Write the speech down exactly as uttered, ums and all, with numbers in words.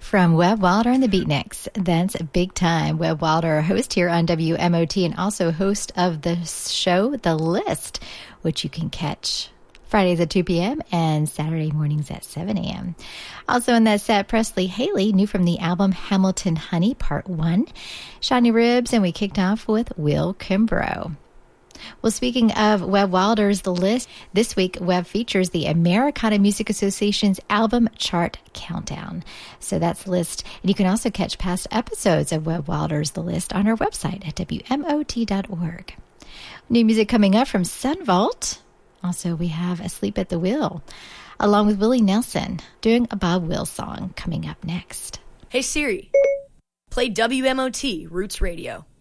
From Webb Wilder and the Beatniks, that's big time. Webb Wilder, host here on W M O T and also host of the show The List, which you can catch Fridays at two p.m. and Saturday mornings at seven a.m. Also in that set, Presley Haley, new from the album Hamilton Honey Part one, Shiny Ribs, and we kicked off with Will Kimbrough. Well, speaking of Webb Wilder's The List, this week Webb features the Americana Music Association's album chart countdown. So that's the list. And you can also catch past episodes of Webb Wilder's The List on our website at W M O T dot org. New music coming up from Sun Vault. Also, we have Asleep at the Wheel, along with Willie Nelson, doing a Bob Wills song coming up next. Hey Siri, play W M O T Roots Radio.